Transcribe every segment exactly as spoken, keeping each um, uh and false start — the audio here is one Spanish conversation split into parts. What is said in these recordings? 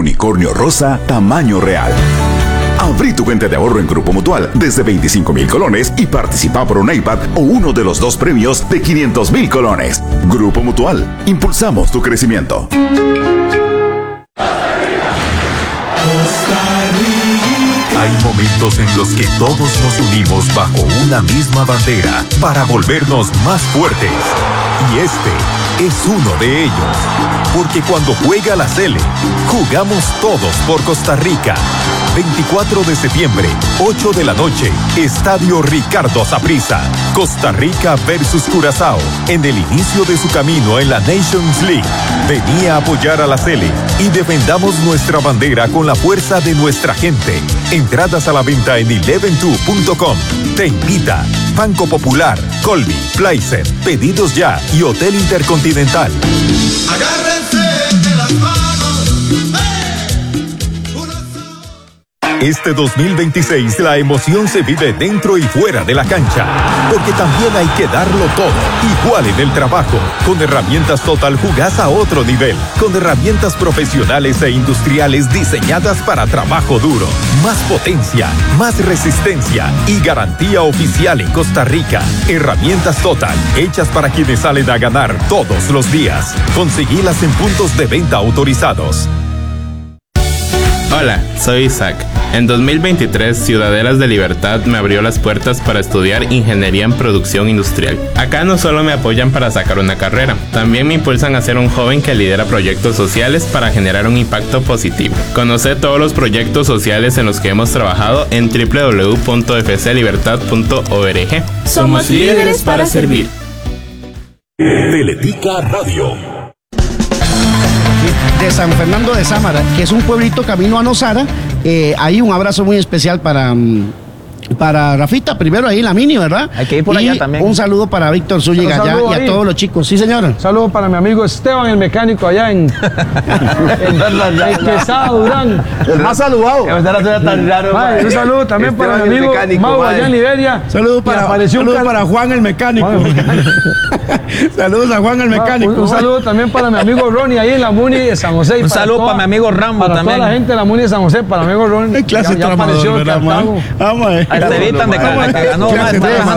unicornio rosa tamaño real. Abrí tu cuenta de ahorro en Grupo Mutual desde veinticinco mil colones y participa por un iPad o uno de los dos premios de quinientos mil colones. Grupo Mutual, impulsamos tu crecimiento. Hay momentos en los que todos nos unimos bajo una misma bandera para volvernos más fuertes. Y este es uno de ellos. Porque cuando juega la Sele, jugamos todos por Costa Rica. veinticuatro de septiembre, ocho de la noche, Estadio Ricardo Saprissa. Costa Rica versus Curazao, en el inicio de su camino en la Nations League. Vení a apoyar a la Sele y defendamos nuestra bandera con la fuerza de nuestra gente. Entradas a la venta en eleven two punto com. Te invita Banco Popular, Colby, Placer, Pedidos Ya y Hotel Intercontinental. Agárrense de las manos. Este dos mil veintiséis la emoción se vive dentro y fuera de la cancha, porque también hay que darlo todo, igual en el trabajo. Con herramientas Total jugás a otro nivel, con herramientas profesionales e industriales diseñadas para trabajo duro. Más potencia, más resistencia y garantía oficial en Costa Rica. Herramientas Total, hechas para quienes salen a ganar todos los días. Conseguilas en puntos de venta autorizados. Hola, soy Isaac. En dos mil veintitrés, Ciudadelas de Libertad me abrió las puertas para estudiar Ingeniería en Producción Industrial. Acá no solo me apoyan para sacar una carrera, también me impulsan a ser un joven que lidera proyectos sociales para generar un impacto positivo. Conoce todos los proyectos sociales en los que hemos trabajado en doble u doble u doble u punto f c libertad punto org. Somos líderes para servir. Teletica Radio. De San Fernando de Sámara, que es un pueblito camino a Nosara. Eh, ahí un abrazo muy especial para, para Rafita, primero ahí en la mini, ¿verdad? Hay que ir por y allá también. Un saludo para Víctor Zúñiga allá y a ahí. Todos los chicos. Sí, señora. Saludo para mi amigo Esteban, el mecánico allá en, en, en Quesada, Durán. El más saludado. Tan raro, madre, un saludo también Esteban para mi amigo Mau allá en Liberia. Saludo para, saludo para Juan el mecánico. Juan, el mecánico. Saludos a Juan el mecánico. Un, un saludo también para mi amigo Ronnie ahí en la Muni de San José. Un saludo toda, para mi amigo Rambo para también. Para toda la gente de la Muni de San José, para mi amigo Ronnie. El clase ya, ya apareció el Cartago. Vamos a ver. Ahí se evitan de que ganó más.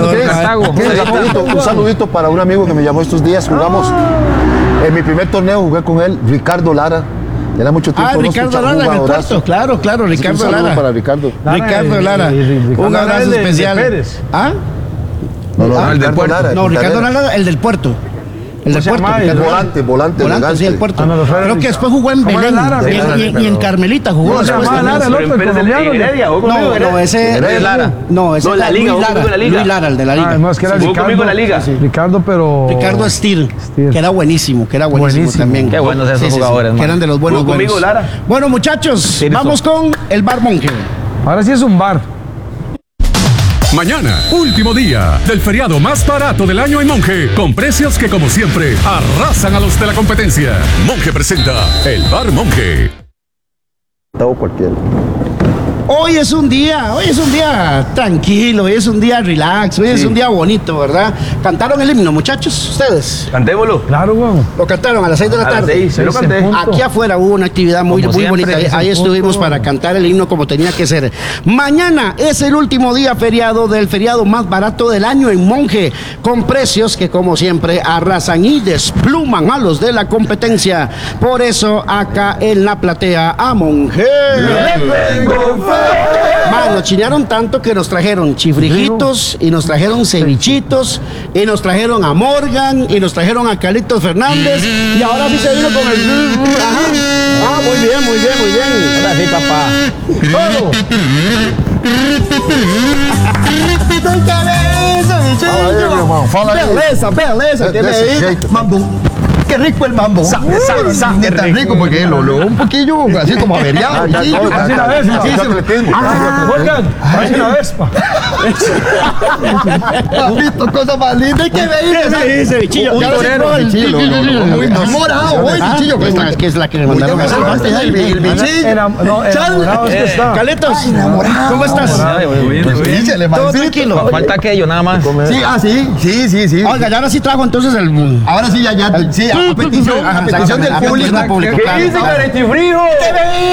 Un saludito para un amigo que me llamó estos días. Jugamos en mi primer torneo, jugué con él, Ricardo Lara. Era mucho tiempo. Ah, Ricardo Lara en el puerto, claro, claro, Ricardo un Lara. para Ricardo. Ricardo Lara. Un abrazo especial. ¿Ah? No, no, ah, el del puerto. No, Ricardo Lara, el del puerto. El del puerto. El volante, volante, volante, sí, el puerto. Ah, no, Creo que después jugó en Belén y, y, y en Carmelita jugó. ¿Cómo se llama Lara, el otro, el colombiano? No, no, ese es Lara. No, ese es Luis Lara. Luis Lara, el de la Liga. Ah, no, es que era Ricardo. la Liga. Ricardo, pero... Ricardo Stier, que era buenísimo, que era buenísimo también. Qué buenos esos jugadores, que eran de los buenos buenos. Bueno, muchachos, vamos con el Bar Monje. Ahora sí es un bar. Mañana, último día del feriado más barato del año en Monje, con precios que como siempre arrasan a los de la competencia. Monje presenta el Bar Monje. Todo cualquiera. Hoy es un día, hoy es un día tranquilo, hoy es un día relax, hoy sí. Es un día bonito, ¿verdad? ¿Cantaron el himno, muchachos? ¿Ustedes? Cantémoslo. Claro, güey. Lo cantaron a las seis de la a tarde. Las seis, lo canté. Aquí afuera hubo una actividad muy, muy siempre, bonita. Ahí, ahí estuvimos para cantar el himno como tenía que ser. Mañana es el último día feriado del feriado más barato del año en Monje, con precios que como siempre arrasan y despluman a los de la competencia. Por eso acá en la platea a Monje. Man, nos chinearon tanto que nos trajeron chifrijitos y nos trajeron cevichitos y nos trajeron a Morgan y nos trajeron a Carlitos Fernández y ahora sí se vino con el... Ajá. Ah, muy bien, muy bien, muy bien. Ahora sí, papá. ¡Oh! Beleza, beleza. Tiene ahí mambo. Qué rico el mambo. Sa, sa, sa, qué tan rico, rico porque lo, lo un poquillo así como averiado. Así la ves, Morgan, así la ves, pa. ¿Has visto cosas más lindas que veía? Sí, cevichillo. Un torero, bichillo. Muy morado, hoy bichillo. Que es la que me mandaron a hacer. El bichillo. Enamorado es que está. Caletos, ¿cómo estás? Todo tranquilo. Falta aquello, nada más. Sí, ah, sí, sí, sí, sí. Oiga, ya ahora sí trajo entonces el... Ahora sí, ya, ya, sí. A petición, a petición del público. ¿Qué dice Carechifrijo?